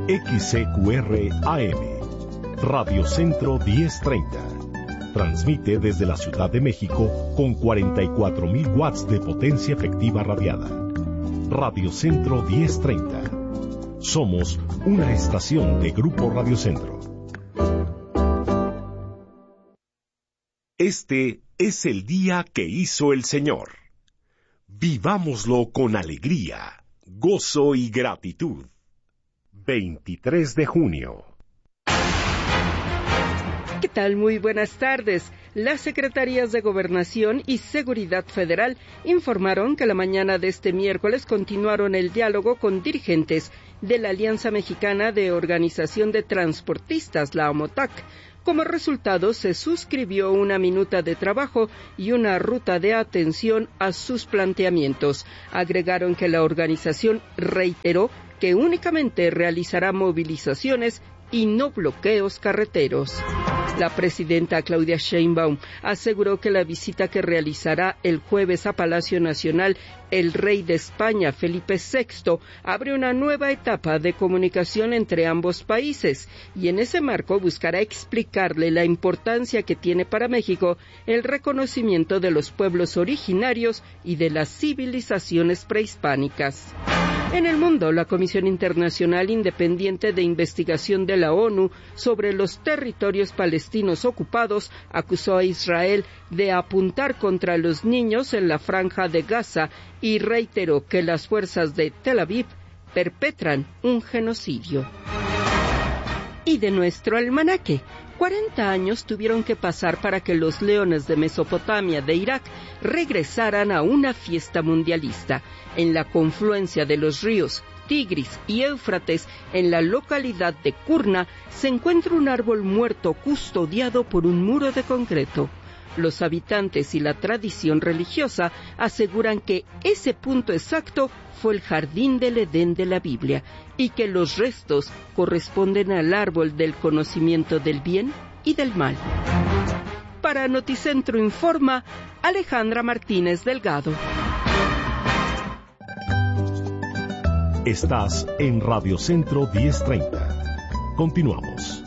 XCQR AM, Radio Centro 1030. Transmite desde la Ciudad de México con 44.000 watts de potencia efectiva radiada. Radio Centro 1030. Somos una estación de Grupo Radio Centro. Este es el día que hizo el Señor. Vivámoslo con alegría, gozo y gratitud. 23 de junio. ¿Qué tal? Muy buenas tardes. Las Secretarías de Gobernación y Seguridad Federal informaron que la mañana de este miércoles continuaron el diálogo con dirigentes de la Alianza Mexicana de Organización de Transportistas, la AMOTAC. Como resultado, se suscribió una minuta de trabajo y una ruta de atención a sus planteamientos. Agregaron que la organización reiteró que únicamente realizará movilizaciones y no bloqueos carreteros. La presidenta Claudia Sheinbaum aseguró que la visita que realizará el jueves a Palacio Nacional el rey de España, Felipe VI, abre una nueva etapa de comunicación entre ambos países y en ese marco buscará explicarle la importancia que tiene para México el reconocimiento de los pueblos originarios y de las civilizaciones prehispánicas. En el mundo, la Comisión Internacional Independiente de Investigación de la ONU sobre los territorios palestinos ocupados acusó a Israel de apuntar contra los niños en la franja de Gaza y reiteró que las fuerzas de Tel Aviv perpetran un genocidio. Y de nuestro almanaque, 40 años tuvieron que pasar para que los leones de Mesopotamia de Irak regresaran a una fiesta mundialista. En la confluencia de los ríos Tigris y Éufrates, en la localidad de Kurna, se encuentra un árbol muerto custodiado por un muro de concreto. Los habitantes y la tradición religiosa aseguran que ese punto exacto fue el jardín del Edén de la Biblia y que los restos corresponden al árbol del conocimiento del bien y del mal. Para Noticentro Informa, Alejandra Martínez Delgado. Estás en Radio Centro 1030. Continuamos.